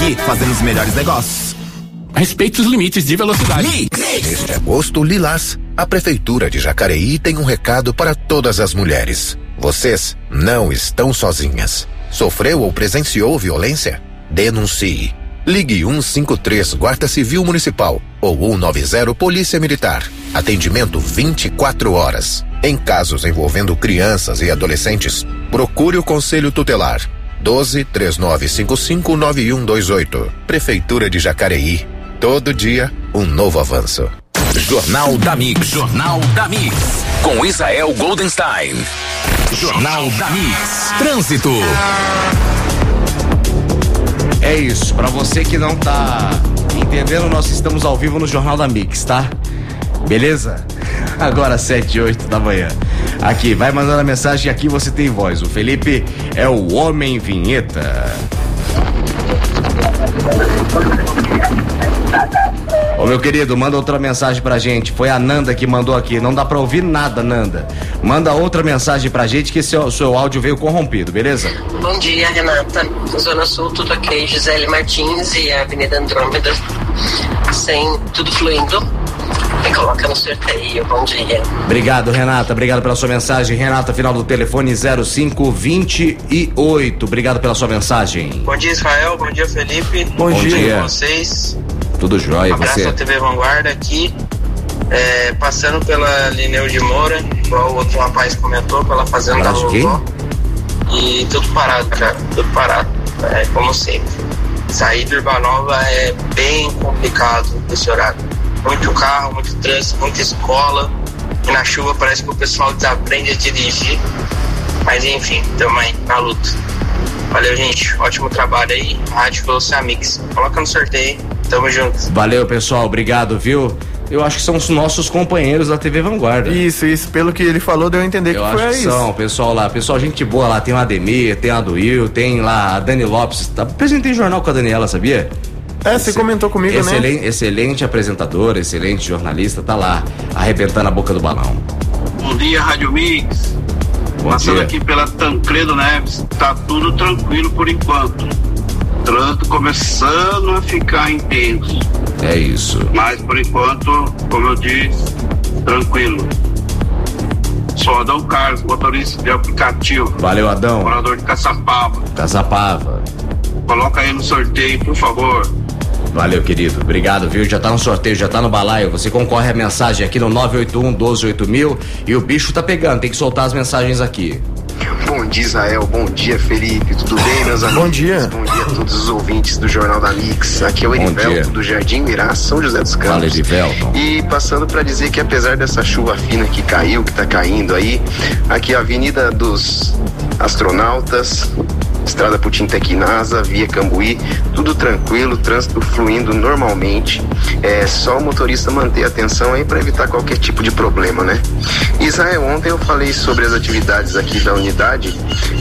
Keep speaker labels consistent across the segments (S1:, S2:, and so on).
S1: Aqui fazemos melhores negócios.
S2: Respeite os limites de velocidade.
S3: Neste agosto lilás, a Prefeitura de Jacareí tem um recado para todas as mulheres. Vocês não estão sozinhas. Sofreu ou presenciou violência? Denuncie. Ligue 153 Guarda Civil Municipal ou 190 Polícia Militar. Atendimento 24 horas. Em casos envolvendo crianças e adolescentes, procure o Conselho Tutelar. 12-3955-9128. Prefeitura de Jacareí. Todo dia, um novo avanço.
S4: Jornal da Mix. Jornal da Mix. Com Israel Goldenstein. Jornal da Mix. Trânsito.
S5: É isso, pra você que não tá entendendo, nós estamos ao vivo no Jornal da Mix, tá? Beleza? Agora 7h08 da manhã. Aqui, vai mandando a mensagem, aqui você tem voz. O Felipe é o homem vinheta. Ô meu querido, manda outra mensagem pra gente. Foi a Nanda que mandou aqui. Não dá pra ouvir nada, Nanda. Manda outra mensagem pra gente que seu áudio veio corrompido, beleza?
S6: Bom dia, Renata. Zona Sul, tudo ok. Gisele Martins e a Avenida Andrômeda. Tudo fluindo. Me coloca no sorteio. Bom dia.
S5: Obrigado, Renata. Obrigado pela sua mensagem. Renata, final do telefone 0528. Obrigado pela sua mensagem.
S7: Bom dia, Israel. Bom dia, Felipe.
S5: Bom dia.
S7: Com vocês.
S5: Tudo jóia,
S7: um abraço
S5: você?
S7: à TV Vanguarda aqui, passando pela Lineu de Moura, igual o outro rapaz comentou, pela Fazenda da Vovó. E tudo parado, cara, tudo parado, como sempre. Sair de Urbanova é bem complicado nesse horário. Muito carro, muito trânsito, muita escola, e na chuva parece que o pessoal desaprende a dirigir, mas enfim, tamo aí na luta. Valeu, gente, ótimo trabalho aí, Rádio Velocidade Mix. Coloca no sorteio, tamo junto.
S5: Valeu, pessoal, obrigado, viu? Eu acho que são os nossos companheiros da TV Vanguarda.
S8: Isso, pelo que ele falou, deu a entender que foi isso. Eu acho que
S5: são, pessoal lá, pessoal, gente boa lá, tem o Ademir, tem a do Will, tem lá a Dani Lopes, apresentei jornal com a Daniela, sabia?
S8: Você comentou comigo, né?
S5: Excelente apresentadora, excelente jornalista, tá lá, arrebentando a boca do balão.
S9: Bom dia, Rádio Mix. Passando aqui pela Tancredo Neves, tá tudo tranquilo por enquanto. Trânsito começando a ficar intenso.
S5: É isso.
S9: Mas por enquanto, como eu disse, tranquilo. Sou Adão Carlos, motorista de aplicativo.
S5: Valeu, Adão.
S9: Morador de Caçapava.
S5: Coloca
S9: aí no sorteio, por favor.
S5: Valeu, querido. Obrigado, viu? Já tá no sorteio, já tá no balaio. Você concorre à mensagem aqui no 981-128000 e o bicho tá pegando. Tem que soltar as mensagens aqui.
S10: Bom dia, Israel. Bom dia, Felipe. Tudo bem, meus amigos?
S8: Bom dia.
S10: Bom dia a todos os ouvintes do Jornal da Mix. Aqui é o Erivelto do Jardim Mirá, São José dos Campos.
S5: Fala, Erivelto.
S10: E passando para dizer que apesar dessa chuva fina que caiu, que tá caindo aí, aqui a Avenida dos Astronautas, Estrada Putim-Tequinasa, Via Cambuí, tudo tranquilo, trânsito fluindo normalmente. É só o motorista manter a atenção aí para evitar qualquer tipo de problema, né? Israel, ontem eu falei sobre as atividades aqui da unidade.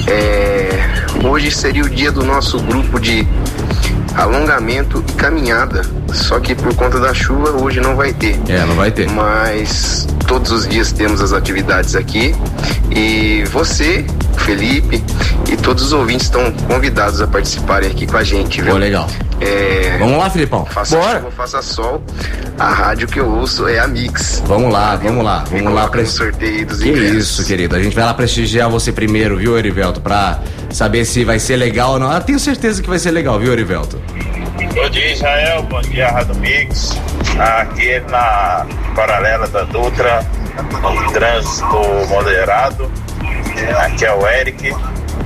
S10: Hoje seria o dia do nosso grupo de alongamento e caminhada, só que por conta da chuva hoje não vai ter.
S5: Não vai ter.
S10: Mas todos os dias temos as atividades aqui e você, Felipe e todos os ouvintes estão convidados a participarem aqui com a gente, viu?
S5: Legal. Vamos lá, Filipão.
S10: Faça chuva, faça sol. A rádio que eu ouço é a Mix.
S5: Vamos lá para
S10: sorteio dos
S5: ingressos.
S10: ingressos.
S5: Isso, querido. A gente vai lá prestigiar você primeiro, viu, Erivelto? Pra saber se vai ser legal ou não. Tenho certeza que vai ser legal, viu, Erivelto?
S11: Bom dia, Israel. Bom dia, Rádio Mix. Aqui na paralela da Dutra, trânsito moderado. Aqui é o Eric.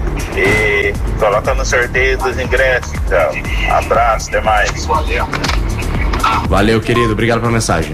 S11: E coloca no sorteio dos ingressos. Então. Abraço, até mais.
S5: Valeu, querido. Obrigado pela mensagem.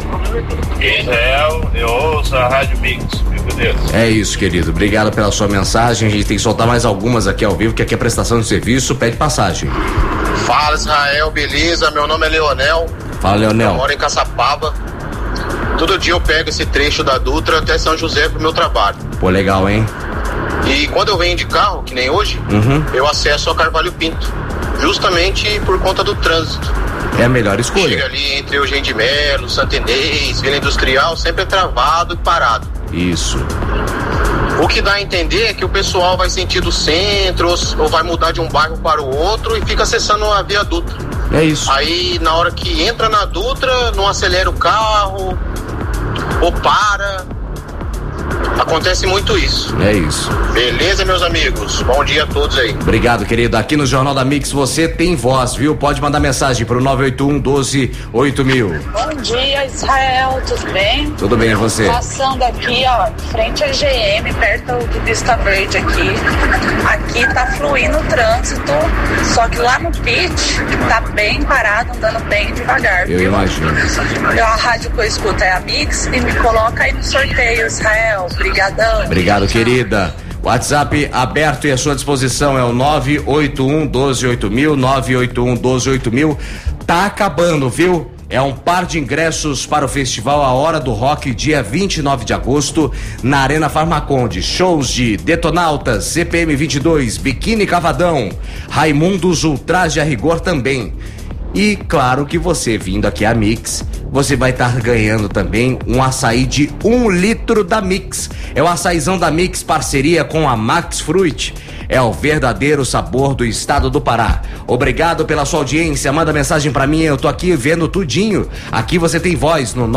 S11: Israel, eu ouço a Rádio Mix. Meu Deus.
S5: É isso, querido. Obrigado pela sua mensagem. A gente tem que soltar mais algumas aqui ao vivo, que aqui é prestação de serviço. Pede passagem.
S12: Fala, Israel, beleza? Meu nome é Leonel.
S5: Fala, Leonel.
S12: Eu moro em Caçapava. Todo dia eu pego esse trecho da Dutra até São José pro meu trabalho.
S5: Pô, legal, hein?
S12: E quando eu venho de carro, que nem hoje, eu acesso a Carvalho Pinto, justamente por conta do trânsito.
S5: É a melhor escolha.
S12: Chega ali entre Eugênio de Melo, Santa Inês, Vila Industrial, sempre é travado e parado.
S5: Isso.
S12: O que dá a entender é que o pessoal vai sentir do centro ou vai mudar de um bairro para o outro e fica acessando a Via Dutra.
S5: É isso.
S12: Aí na hora que entra na Dutra, não acelera o carro ou para. Acontece muito isso.
S5: É isso.
S12: Beleza, meus amigos? Bom dia a todos aí.
S5: Obrigado, querido. Aqui no Jornal da Mix você tem voz, viu? Pode mandar mensagem pro 981-12-8000.
S13: Bom dia, Israel. Tudo bem?
S5: Tudo bem, e você?
S13: Passando aqui, ó, frente à GM, perto do Vista Verde aqui. Aqui tá fluindo o trânsito, só que lá no pit tá bem parado, andando bem devagar.
S5: Eu imagino.
S13: A rádio que eu escuto é a Mix e me coloca aí no sorteio, Israel. Obrigadão.
S5: Obrigado, querida. WhatsApp aberto e à sua disposição é o 981-12-8000, 981-12-8000. Tá acabando, viu? É um par de ingressos para o festival A Hora do Rock, dia 29 de agosto, na Arena Farmaconde. Shows de Detonautas, CPM 22, Biquíni Cavadão, Raimundos, Ultraje a Rigor também. E claro que você vindo aqui à Mix, você vai estar ganhando também um açaí de 1 litro da Mix. É o açaizão da Mix, parceria com a Max Fruit. É o verdadeiro sabor do estado do Pará. Obrigado pela sua audiência. Manda mensagem pra mim, eu tô aqui vendo tudinho. Aqui você tem voz no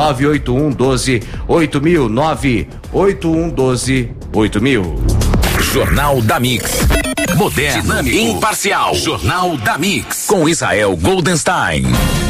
S5: 981-12-8000, 981-12-8000.
S4: Jornal da Mix. Moderno, dinâmico, imparcial. Jornal da Mix. Com Israel Goldenstein.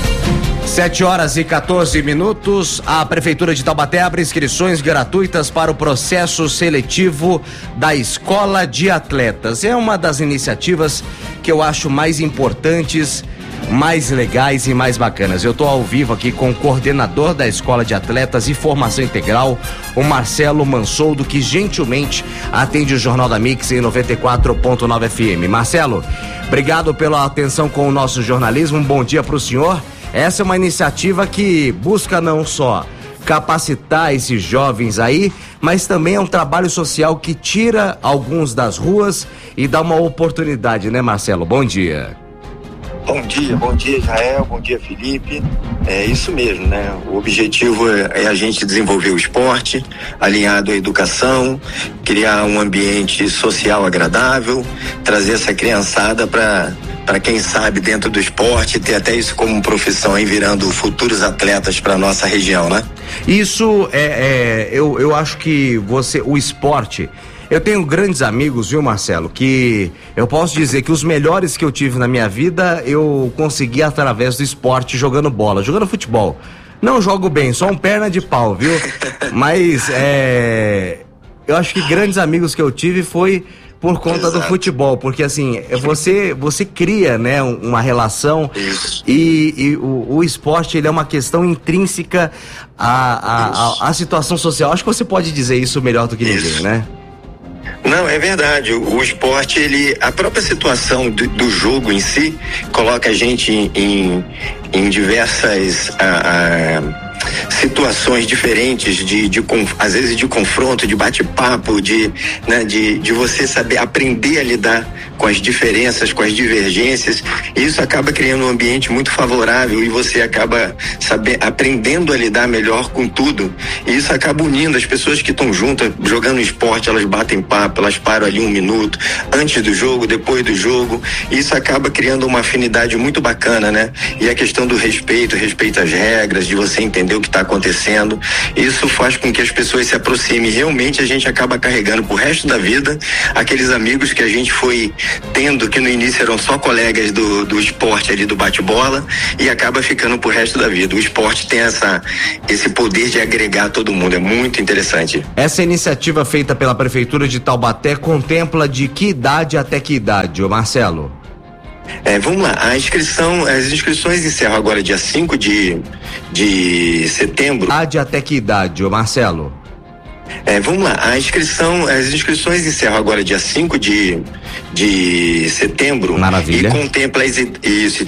S5: 7h14. A Prefeitura de Taubaté abre inscrições gratuitas para o processo seletivo da Escola de Atletas. É uma das iniciativas que eu acho mais importantes, mais legais e mais bacanas. Eu estou ao vivo aqui com o coordenador da Escola de Atletas e Formação Integral, o Marcelo Mansoldo, que gentilmente atende o Jornal da Mix em 94.9 FM. Marcelo, obrigado pela atenção com o nosso jornalismo. Um bom dia para o senhor. Essa é uma iniciativa que busca não só capacitar esses jovens aí, mas também é um trabalho social que tira alguns das ruas e dá uma oportunidade, né, Marcelo? Bom dia.
S14: Bom dia, Israel, bom dia, Felipe. É isso mesmo, né? O objetivo é a gente desenvolver o esporte, alinhado à educação, criar um ambiente social agradável, trazer essa criançada para quem sabe dentro do esporte, ter até isso como profissão e virando futuros atletas para nossa região, né?
S5: Isso eu acho que o esporte. Eu tenho grandes amigos, viu, Marcelo, que eu posso dizer que os melhores que eu tive na minha vida eu consegui através do esporte, jogando bola, jogando futebol. Não jogo bem, só um perna de pau, viu? Mas eu acho que grandes amigos que eu tive foi por conta do futebol, porque assim, você cria, né, uma relação e o esporte, ele é uma questão intrínseca à situação social. Acho que você pode dizer isso melhor do que ninguém, né?
S14: Não, é verdade. O esporte, a própria situação do jogo em si coloca a gente em diversas situações diferentes às vezes de confronto, de bate-papo, de você saber aprender a lidar com as diferenças, com as divergências. E isso acaba criando um ambiente muito favorável e você acaba aprendendo a lidar melhor com tudo. E isso acaba unindo as pessoas que estão juntas, jogando esporte, elas batem papo, elas param ali 1 minuto, antes do jogo, depois do jogo. E isso acaba criando uma afinidade muito bacana, né? E a questão do respeito às regras, de você entender o que está acontecendo. Isso faz com que as pessoas se aproximem. Realmente a gente acaba carregando pro resto da vida aqueles amigos que a gente foi tendo, que no início eram só colegas do esporte ali, do bate-bola, e acaba ficando pro resto da vida. O esporte tem esse poder de agregar todo mundo, é muito interessante.
S5: Essa iniciativa feita pela Prefeitura de Taubaté contempla de que idade até que idade, ô Marcelo?
S14: Vamos lá, as inscrições encerram agora dia 5 de setembro.
S5: Idade até que idade, ô Marcelo?
S14: Vamos lá, as inscrições encerram agora dia 5 de setembro.
S5: Maravilha.
S14: E contempla isso.